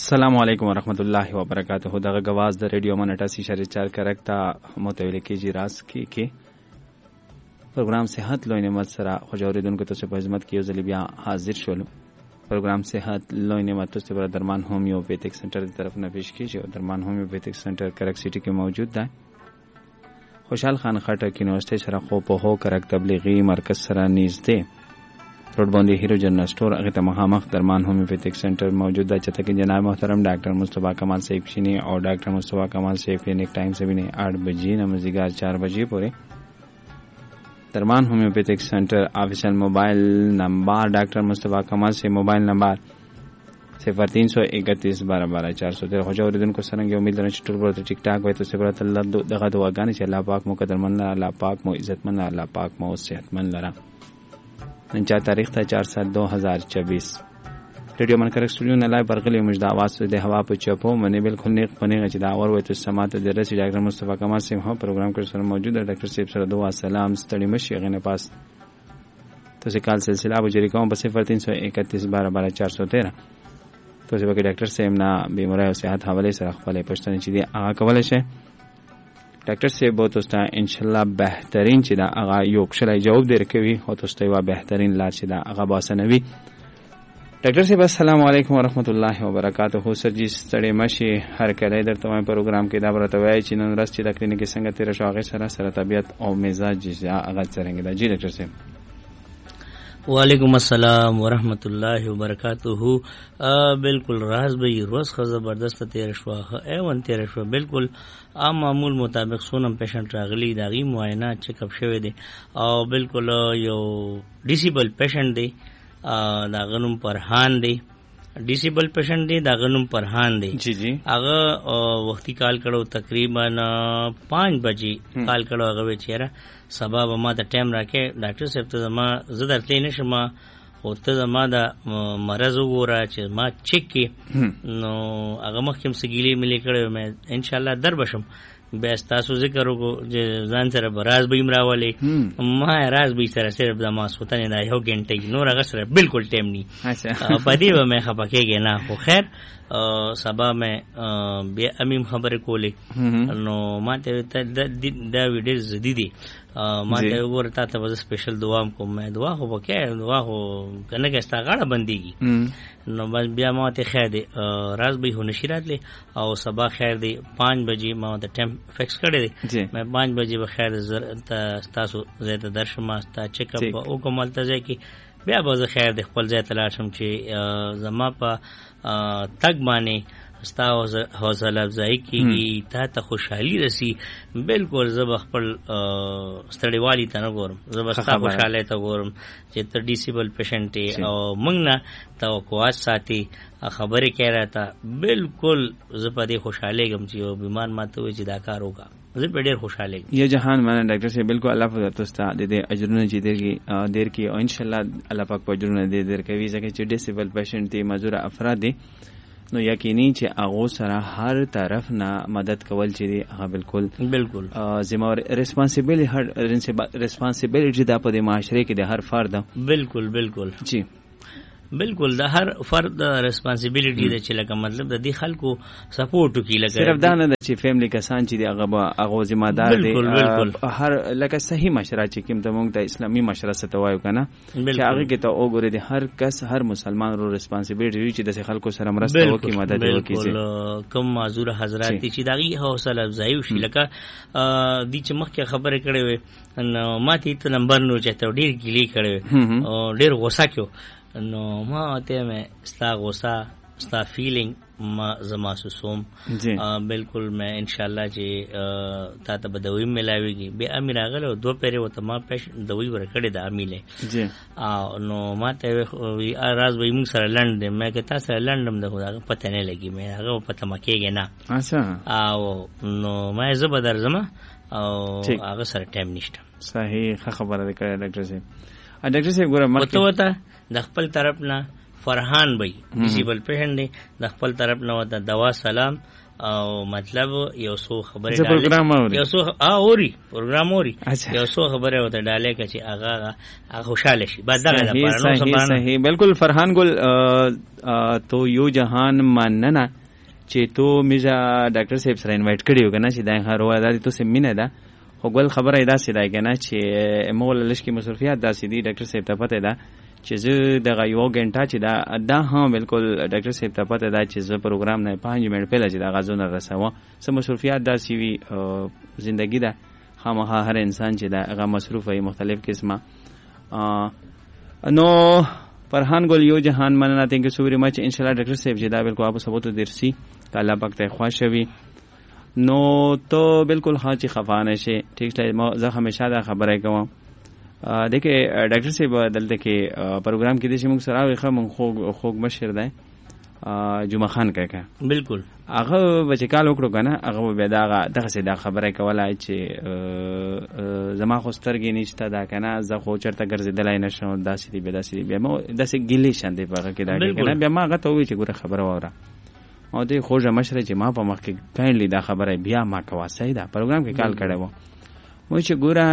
السلام علیکم ورحمۃ اللہ وبرکاتہ. دغه غواز د ریډیو منټاسی شریچار کرکتا متویل کیږي راز کې پروګرام صحت لوی نعمت سره خوجوریدونکو ته په خدمت کې ځل بیا حاضر شولو. پروګرام صحت لوی نعمت ته پر درمان هومیوپیتھک سنټر دی طرف نه پیش کیږي او درمان هومیوپیتھک سنټر کرک سٹی کې موجود ده. خوشحال خان خټک یونیورسيټي سره خو په هو کرک تبلیغي مرکز سره نږدې روډ باندې هیرو جنرال سٹور هغه ته مخامخ درمان هومیوپیتھک سنټر موجود ده. چې تک جناب محترم ډاکټر مصطفی کمال صاحب شینی او ډاکټر مصطفی کمال صاحب کلینک ټایم سے 8 بجے نمازگار 4 بجے پورے. درمان ہومیوپیتھک سینٹر آفیشیل موبائل نمبر ڈاکٹر مصطفی کمال سے موبائل نمبر 03311212 خوجوریدن کو سرنګ امید لرم چې ټول ورته ټیک ټاک وي. ته سبحان الله دغه دعاګانې چې الله پاک مو قدر من الله پاک مو عزت من الله پاک مو صحت من لره. نن چا تاریخ ته 4/7/2024 ریډیو منکر سټوډیو نه لای برغلی مجد आवाज د هوا په چپو منی بالکل نیک پنیغه چې دا اور وي ته سماعت د رسي ډاکټر مصطفی کمال صاحب هم پروګرام کې سره موجود دی. ډاکټر صاحب سره دعا سلام ستړي مشي غنه پاس ته کال سلسله به جری کوم په 03311212 ته چې ډاکټر صاحب نه بیماری او صحت حواله سره خپل پښتنه چې دی هغه کولای شي. ډاکټر صاحب بہت استا ان شاء الله بهترین چې دا هغه یو کښلای جواب درکوي او تاسو ته بهترین لار چې دا هغه باسنوي. ډاکټر صاحب السلام علیکم ورحمۃ اللہ وبرکاتہ. سر جی ستړي مشي هر کله درته مې پروګرام کې دا برته وایي چې نن ورځ چې د کلینیک څنګه تیر شو هغه سره طبيعت او مزاج چې هغه څنګه دی. جی ډاکټر صاحب. وعلیکم السلام ورحمۃ اللہ وبرکاتہ. بالکل راز به روز خو زبردست تیر شو ایون تیر شو بالکل عام معمول مطابق سونم پیشنٹ راغلی داغي معاینه چیک اپ شوی دی او بالکل یو ډیسیبل پیشنٹ دی. دا غنوم پرهان دی ډیسیبل پیشنٹ دی. دا غنوم پرهان دی. جی جی هغه وختي کال کړو تقریبا 5 بجې کال کړو. هغه چیرې سبا به ما د ټایم راکې ډاکټر صاحب ته ما زه درته نشم او ته ما د مرض وګوره چې ما چیک کی نو هغه مخکې سګیلی ملي کړو مې ان شاء الله در بشم بیا تاسو ذکر وکړو چې ځان سره براز به امراولي ما راز به سره صرف د ما سوتنه دا یو غنټه نور هغه سره بالکل ټایم ني پدې به مې خپکهږي نه. خو خیر سبا مې بیا امیم خبره کولې نو ما ته دا ویډیو زدي دي ما ته ورته ته وز سپیشل دعا کوم. مې دعا خو وکړه دعا خو کنه کې ستا غاړه بنديږي نو بس بیا ما ته خیر دی راز به هونه شرات له او سبا خیر دی 5 بجې ما ته ټایم فکس کړی دی. مې 5 بجې به خیر تاسو زه ته درشم ستا چیک اپ او کومل ته ځکه بیا به خیر د خپل ځای تلاشم چې زما په تګ باندې ستا حوصله افزایی کیږي ته خوشحالي رسی. بالکل زه خپل ستړیوالي ته نه ګورم زه ستا خوشاله ته ګورم چې ته ډیسیبل پیشنټ او موږ نه توقعات ساتي خبرې کوي راته بالکل زه په دې خوشاله ګم چې یو بیمار ماته وي چې دا کار وکړه زه په ډېر خوشاله یم. یا جهان مانا ډاکټر صاحب بالکل الله په تاسو ته د اجرونه چې دیر کې او ان شاء الله الله پاک په اجرونه دې کوي ځکه چې ډیسیبل پیشنټ دي معذور افراد دي نو یقیني چې هغه سره هر طرف نه مدد کول چې دی هغه بالکل ذمہ ریسپانسیبিলিټی دا په معاشره کې د هر فرد بالکل جی بالکل د هر فرد ریسپانسیبিলিټی ده چې لکه مطلب د دې خلکو سپورټ وکړي لکه صرف دا نه چې فیملی کسان چې دی هغه ذمہ دار دي هر لکه صحیح مشوره چې کوم ته موږ د اسلامي مشوره ستوایو کنه چې هغه کې ته وګوره د هر کس هر مسلمان رو ریسپانسیبিলিټی چې د خلکو سره مرسته وکړي مدد وکړي. کوم معذور حضرات چې دغه حوصله افزایی وشي لکه د چې مخکې خبره کړې وي ما ته نمبر نو چته ډیر ګلی کړې او ډیر غوسه کېو نو ما ته مې ستا غوسه ستا فیلینګ ما زما سوم بالکل مې ان شاء الله چې تا ته بدوي ملاويږي به امیر اغله دو پیره وته ما پښ دوی ورکړې د امیله جی نو ما ته وی راز به موږ سره لند مې که تاسو لندم دغه پته نه لګي مې هغه پته مکیږي نه اچھا او نو ما زه به درځم او هغه سره ټایم نشته. صحیح خبره ده کړه ډاکټر صاحب. ډاکټر صاحب ګوره وته د خپل طرف نه فرحان بھائی ډیسیبل پیشنټ دی د خپل طرف نه وته دوا سلام او مطلب یو څو خبره ډالې یو څو پروګرام اوري یو څو خبره وته ډالې کچې هغه خوشاله شي بس دغه لپاره نو صحیح بالکل فرحان ګل تو یو جهان مننه چې تو میجا ډاکټر صاحب سره انوایټ کړیو کنه چې دا هر ودا تو سم مینه ده خو ګل خبره ادا سي دا کنه چې مول لشکي مصرفيات داسې دي ډاکټر صاحب ته پته ده چې زه دغه یو غنټه چې دا ها بالکل ډاکټر صاحب ته پته ده چې زه پروګرام نه 5 منټ پهله چې دا غزونه رسوم سم مصرفيات داسې وي ژوندۍ ده خامخا هر انسان چې دا هغه مصروف وي مختلف قسمه نو فرحان ګل یو جهان مننه تھینک یو سو ویری مچ ان شاء الله ډاکټر صاحب جدا بالکل آپ سبوت درسي الله پاک ته خوشوي نو تو بالکل ها چې خفانه شي ٹھیک ہے زه همیشه دا خبره کوم دیکھیں ڈاکٹر صاحب دلته کې پروګرام کې د شي موږ سره وي خو خوګ مشر دی جمعه خان کاکا بالکل هغه بچکال وکړو کنه هغه به دغه څه دا خبره کوله چې زما خو سترګې نشته دا کنه زه خو چرته ګرځېدلای نشم داسې دی بیا مو داسې ګیلې شاندې په هغه کې دا کنه بیا ما هغه ته وویل چې ګوره خبره واوره او دی خوږه مشره چې ما په مخ کې کاینلی دا خبره بیا ما کوه صحیح ده پروګرام کې کال کړی و مو چې ګوره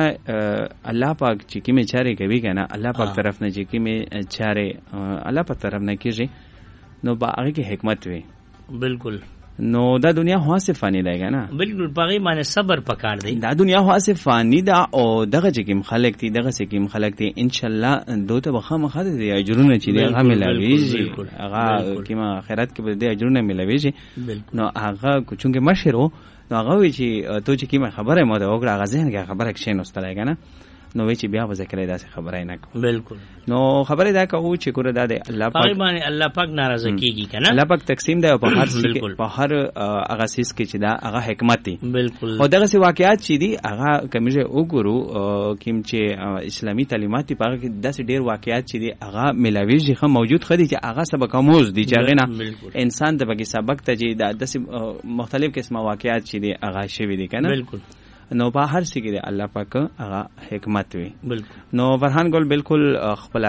الله پاک چې کیمه چاره کوي کنه الله پاک طرف نه چې کیمه چاره الله پاک طرف نه کیږي نو با هغه کې حکمت وي بالکل نو دا دنیا هوا سے فانی دی کنه بالکل پاغي معنی صبر پکار دی دا دنیا هوا سے فانی دا او دغه چې کیم خلق دي دغه چې کیم خلق دي ان شاء الله دوته بخامه دي اجرونه چې دی هغه ملاويږي هغه کیما خیرات کې به دي اجرونه ملاويږي نو هغه چونګه مشرو نو هغه وی چې تو چې کیما خبره مو دا وګړه هغه ذهن کې خبره کښې نوستلای کنه نو وی چې بیا به ذکر داسې خبره نه کو بالکل نو خبره دا کوو چې ګوره دا د الله پاک باندې الله پاک ناراضه کیږي کنه الله پاک تقسیم دی په هر څه په هر هغه سیس کې چې دا هغه حکمت دی بالکل او دغه څه واقعیات چې دي هغه کمیږي وګورو کیم چې اسلامي تعلیمات په هغه کې داسې ډیر واقعیات چې دي هغه ملاویږي خو موجود خدي چې هغه سبق آموز دي چې هغه نه انسان د بګي سبق ته چې داسې مختلف قسمه واقعیات چې دي هغه شوی دي کنه بالکل نو په هر څه کې الله پاک هغه حکمت وي بالکل نو فرحان ګل بالکل خپل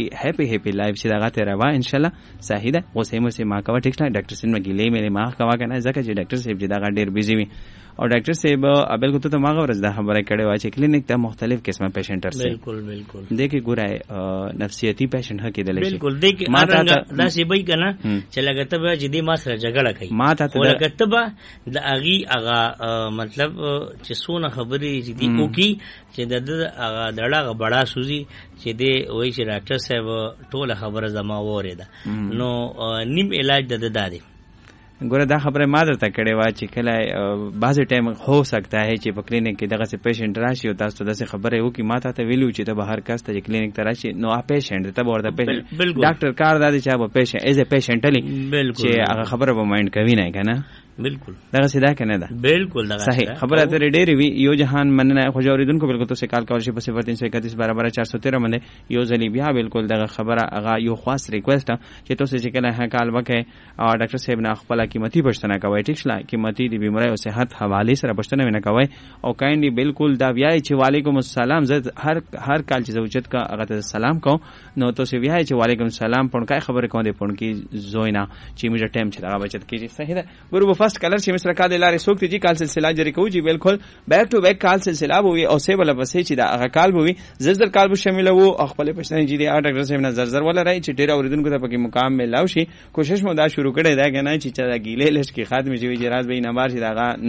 هپی لایف چې دغه ته روا ان شاء الله صحیح ده اوس هم سه ما کا ټیک نه ډاکټر سین مګیلې مې ما کا کنه ځکه چې ډاکټر صاحب چې دغه ډیر بیزی وي او ډاکټر صاحب ابل کو ته ما غوړز دا خبره کړې و چې کلینیک ته مختلف قسمه پیشنټر سي بالکل دیکھې ګورای نفسیاتی پیشنټ هکې دلې بالکل دیکھې ما دا سی بای کنه چې لګته به جدي ما سره جګړه کوي ما ته لګته به د اغي اغا مطلب چې سونه خبرې چې دی کو کی چې د اغا دړه بڑا سوزي چې دی وای چې ډاکټر صاحب ټوله خبره زما وره ده نو نیم علاج د دادي ګوره دا خبره ما درته کړې وه چې کله بعضې ټایم هو سکتا ہے چې په کلینیک کې دغسې پیشنټ راشي او تاسو ته داسې خبره وکړي ما ته ویلو چې ته به هر کس ته چې کلینیک ته راشي نو پیشنټ ته به ورته ډاکټر کار دا دی چې هغه پیشنټ ایز ا پیشنټ هلي چې هغه خبره به مایند کوي نه که نه بالکل دغسې دا که نه ده بالکل صحیح خبره اترې ډېرې وي یو جهان مننه خوږ اورېدونکو بالکل تاسو کال کولی شئ په 0331 برابر 413 باندې یو ځلې بیا بالکل دغه خبره هغه یو خاص ریکویسټ چې تاسو چې کله کال وکړئ او ډاکټر صاحب نه خپله قیمتي پوښتنه کوئ ټیک شله قیمتي د بیمارۍ او صحت حوالې سره پوښتنه ونه کوئ او کایندلی بالکل دا وایئ چې وعلیکم السلام زه هر کال چې زه اوچت کا هغه ته سلام کوم نو تاسو وایئ چې وعلیکم السلام پونکای خبره کوم دی پونکی زوینا چې میجر ټایم چې هغه بچت کیږي صحیح ده ګورو فرست کلر چې مستر کا د لارې سوکته جی کال سلسله جری کوو جی بالکل بیک ټو بیک کال سلسله بوي او سی بل پسې چې دا هغه کال بوي زړه کال به شامل وو او خپل پښتنه جی دی ډاکټر صاحب نه زر ولا راي چې ډیر اوریدونکو ته پکې مقام ملاوي شي کوشش مو دا شروع کړی دا کنه چې دا ګیلې لش کې خاتمه شي چې راز به نه بار شي دا